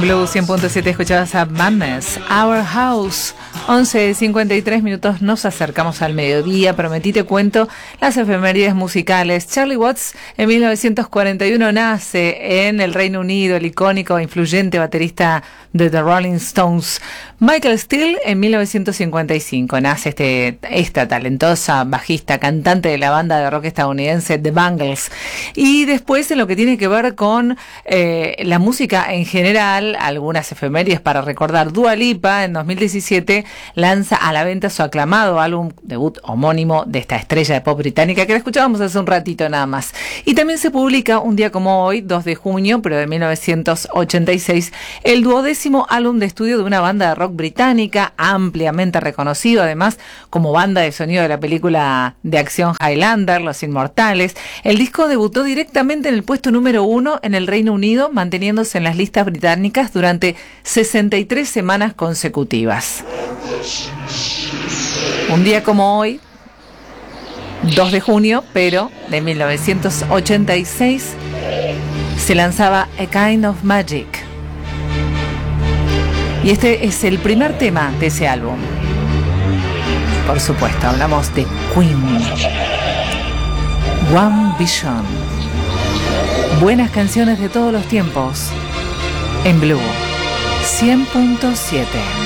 Blue 100.7 escuchabas a Madness, Our House. 11:53 nos acercamos al mediodía. Prometí te cuento las efemérides musicales. Charlie Watts en 1941 nace en el Reino Unido, el icónico e influyente baterista de The Rolling Stones. Michael Steele en 1955 nace esta talentosa bajista, cantante de la banda de rock estadounidense The Bangles. Y después, en lo que tiene que ver con la música en general, algunas efemérides para recordar. Dua Lipa en 2017 lanza a la venta su aclamado álbum debut homónimo de esta estrella de pop británica que la escuchábamos hace un ratito nada más. Y también se publica un día como hoy, 2 de junio, pero de 1986, el 12º álbum de estudio de una banda de rock británica ampliamente reconocido además como banda de sonido de la película de acción Highlander, Los Inmortales. El disco debutó directamente en el puesto número 1 en el Reino Unido, manteniéndose en las listas británicas durante 63 semanas consecutivas. Un día como hoy, 2 de junio, pero de 1986, se lanzaba A Kind of Magic. Y este es el primer tema de ese álbum. Por supuesto, hablamos de Queen. One Vision. Buenas canciones de todos los tiempos. En Blue 100.7.